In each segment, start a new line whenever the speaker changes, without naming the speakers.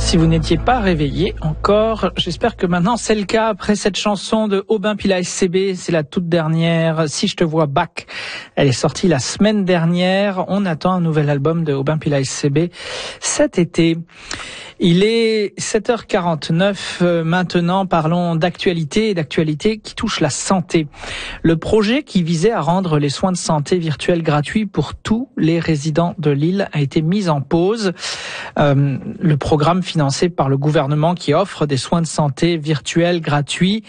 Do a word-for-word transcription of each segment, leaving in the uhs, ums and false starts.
Si vous n'étiez pas réveillé encore, j'espère que maintenant c'est le cas après cette chanson de Aubin Pila S C B. C'est la toute dernière, Si je te vois back. Elle est sortie la semaine dernière. On attend un nouvel album de Aubin Pila S C B cet été. Il est sept heures quarante-neuf. Euh, maintenant, parlons d'actualité, d'actualité qui touche la santé. Le projet qui visait à rendre les soins de santé virtuels gratuits pour tous les résidents de l'île a été mis en pause. Euh, le programme financé par le gouvernement qui offre des soins de santé virtuels gratuits,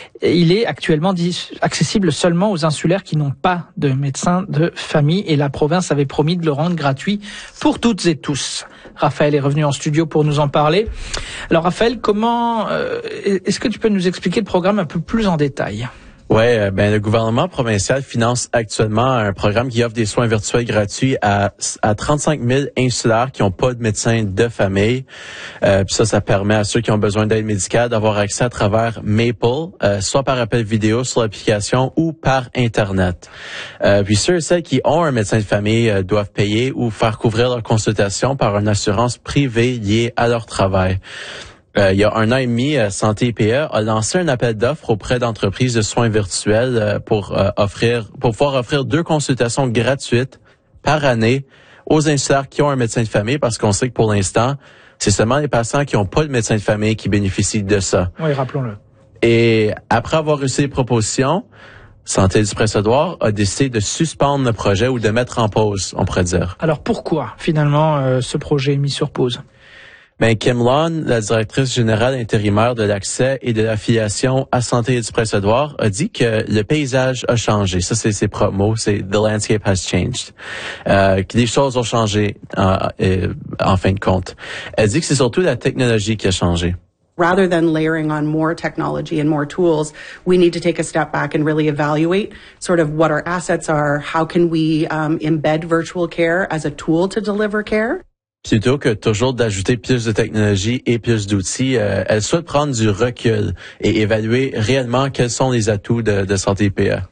il est actuellement accessible seulement aux insulaires qui n'ont pas de médecin de famille, et la province avait promis de le rendre gratuit pour toutes et tous. Raphaël est revenu en studio pour nous en parler. Alors Raphaël, comment euh, est-ce que tu peux nous expliquer le programme un peu plus en détail?
Ouais, ben le gouvernement provincial finance actuellement un programme qui offre des soins virtuels gratuits à à trente-cinq mille insulaires qui n'ont pas de médecin de famille. Euh, puis ça, ça permet à ceux qui ont besoin d'aide médicale d'avoir accès à travers Maple, euh, soit par appel vidéo sur l'application ou par Internet. Euh, puis ceux et celles qui ont un médecin de famille euh, doivent payer ou faire couvrir leur consultation par une assurance privée liée à leur travail. Euh, il y a un an et demi, euh, Santé I P A a lancé un appel d'offres auprès d'entreprises de soins virtuels euh, pour euh, offrir, pour pouvoir offrir deux consultations gratuites par année aux insulaires qui ont un médecin de famille, parce qu'on sait que pour l'instant, c'est seulement les patients qui n'ont pas de médecin de famille qui bénéficient de ça.
Oui, rappelons-le.
Et après avoir reçu les propositions, Santé du Prince-Édouard a décidé de suspendre le projet ou de mettre en pause, on pourrait dire.
Alors pourquoi, finalement, euh, ce projet est mis sur pause?
Ben, Kim Lon, la directrice générale intérimaire de l'accès et de l'affiliation à Santé du Prince-Édouard, a dit que le paysage a changé. Ça, c'est ses propres mots, c'est « the landscape has changed euh, ». Que les choses ont changé euh, euh, en fin de compte. Elle dit que c'est surtout la technologie qui a changé.
Rather than layering on more technology and more tools, we need to take a step back and really evaluate sort of what our assets are. How can we um, embed virtual care as a tool to deliver care?
Plutôt que toujours d'ajouter plus de technologie et plus d'outils, euh, elle souhaite prendre du recul et évaluer réellement quels sont les atouts de, de Santé I P A.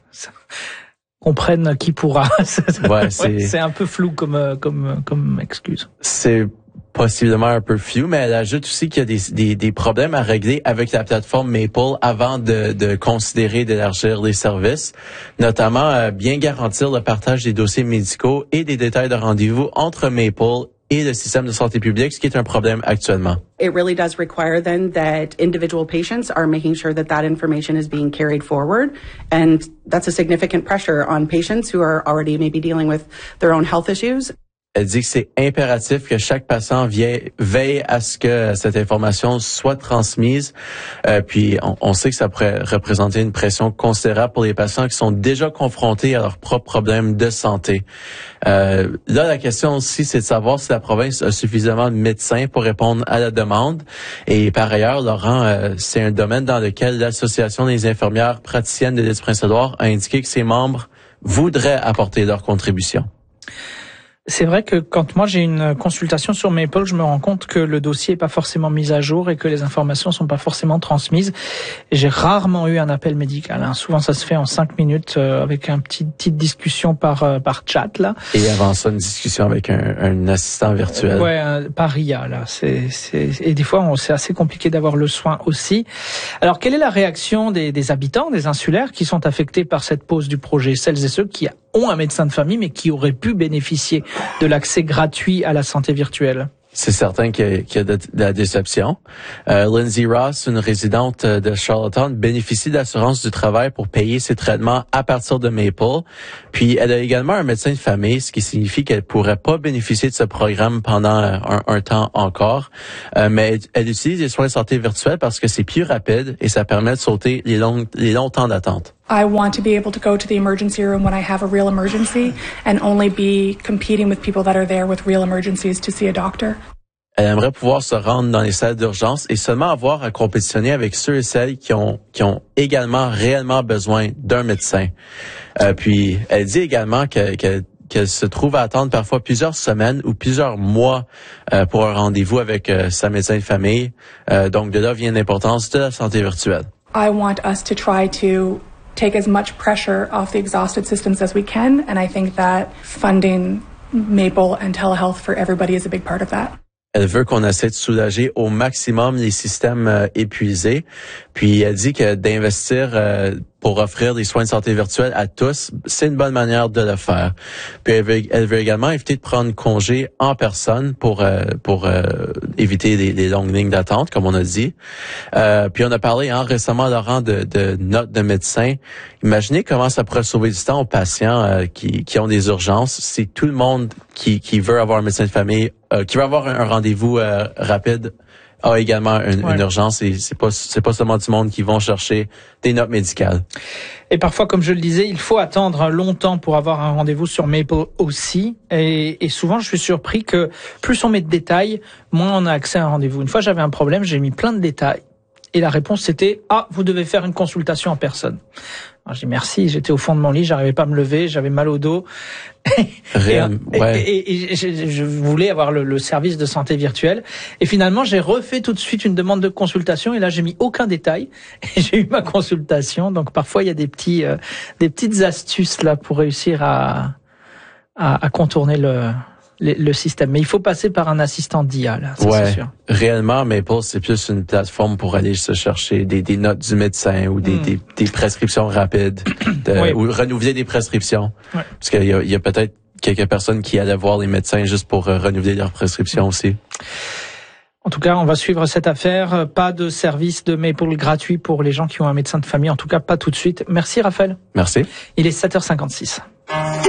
Comprenne qui pourra.
Ouais, c'est...
Ouais, c'est un peu flou comme comme comme excuse.
C'est possiblement un peu flou, mais elle ajoute aussi qu'il y a des, des, des problèmes à régler avec la plateforme Maple avant de, de considérer d'élargir les services, notamment euh, bien garantir le partage des dossiers médicaux et des détails de rendez-vous entre Maple et le système de santé publique, ce qui est un problème actuellement.
It really does require then that individual patients are making sure that that information is being carried forward, and that's a significant pressure on patients who are already maybe dealing with their own health issues.
Elle dit que c'est impératif que chaque patient veille, veille à ce que cette information soit transmise. Euh, puis on, on sait que ça pourrait représenter une pression considérable pour les patients qui sont déjà confrontés à leurs propres problèmes de santé. Euh, là, la question aussi, c'est de savoir si la province a suffisamment de médecins pour répondre à la demande. Et par ailleurs, Laurent, euh, c'est un domaine dans lequel l'Association des infirmières praticiennes de l'île du Prince-Édouard a indiqué que ses membres voudraient apporter leur contribution.
C'est vrai que quand moi j'ai une consultation sur Maple, je me rends compte que le dossier est pas forcément mis à jour et que les informations sont pas forcément transmises. J'ai rarement eu un appel médical. Hein. Souvent ça se fait en cinq minutes euh, avec un petit petite discussion par euh, par chat là.
Et avant ça, une discussion avec un, un assistant virtuel.
Euh, ouais, un, par I A là. C'est c'est et des fois on, c'est assez compliqué d'avoir le soin aussi. Alors quelle est la réaction des, des habitants, des insulaires qui sont affectés par cette pause du projet, celles et ceux qui ont un médecin de famille mais qui auraient pu bénéficier de l'accès gratuit à la santé virtuelle?
C'est certain qu'il y a, qu'il y a de, de la déception. Euh, Lindsay Ross, une résidente de Charlottetown, bénéficie de l'assurance du travail pour payer ses traitements à partir de Maple. Puis, elle a également un médecin de famille, ce qui signifie qu'elle pourrait pas bénéficier de ce programme pendant un, un temps encore. Euh, mais elle, elle utilise les soins de santé virtuels parce que c'est plus rapide et ça permet de sauter les longs, les longs temps d'attente.
I want to be able to go to the emergency room when I have a real emergency and only be competing with people that are there with real emergencies to see a doctor.
Elle aimerait pouvoir se rendre dans les salles d'urgence et seulement avoir à compétitionner avec ceux et celles qui ont qui ont également réellement besoin d'un médecin. Euh, puis elle dit également que, que qu'elle se trouve à attendre parfois plusieurs semaines ou plusieurs mois euh, pour un rendez-vous avec euh, sa médecin de famille. Euh, donc de là vient l'importance de la santé virtuelle.
I want us to try to take as much pressure off the exhausted systems as we can, and I think that funding Maple and telehealth for everybody is a big part of that.
Elle veut qu'on essaie de soulager au maximum les systèmes euh, épuisés. Puis elle dit que d'investir euh, pour offrir des soins de santé virtuels à tous, c'est une bonne manière de le faire. Puis elle veut, elle veut également éviter de prendre congé en personne pour euh, pour euh, éviter les, les longues lignes d'attente, comme on a dit. Euh, puis on a parlé hein, récemment, Laurent, de, de notes de médecins. Imaginez comment ça pourrait sauver du temps aux patients euh, qui, qui ont des urgences. Si tout le monde qui, qui veut avoir un médecin de famille, euh, qui veut avoir un, un rendez-vous euh, rapide, a également une, ouais. une urgence et c'est pas c'est pas seulement du monde qui vont chercher des notes médicales.
Et parfois, comme je le disais, il faut attendre longtemps pour avoir un rendez-vous sur Maple aussi. Et, et souvent, je suis surpris que plus on met de détails, moins on a accès à un rendez-vous. Une fois, j'avais un problème, j'ai mis plein de détails. Et la réponse, c'était « Ah, vous devez faire une consultation en personne ». Alors, j'ai dit merci, j'étais au fond de mon lit, j'arrivais pas à me lever, j'avais mal au dos.
Réel,
et,
ouais.
et, et, et je, je voulais avoir le, le service de santé virtuelle. Et finalement, j'ai refait tout de suite une demande de consultation et là, j'ai mis aucun détail et j'ai eu ma consultation. Donc, parfois, il y a des petits, euh, des petites astuces là pour réussir à, à, à contourner le... le système. Mais il faut passer par un assistant d'I A, là, ça
ouais,
c'est sûr.
Réellement, Maple, c'est plus une plateforme pour aller se chercher des, des notes du médecin ou des, mm. des, des prescriptions rapides de, oui. ou renouveler des prescriptions. Ouais. Parce qu'il y a, il y a peut-être quelques personnes qui allaient voir les médecins juste pour euh, renouveler leurs prescriptions aussi.
En tout cas, on va suivre cette affaire. Pas de service de Maple gratuit pour les gens qui ont un médecin de famille. En tout cas, pas tout de suite. Merci, Raphaël.
Merci.
Il est sept heures cinquante-six.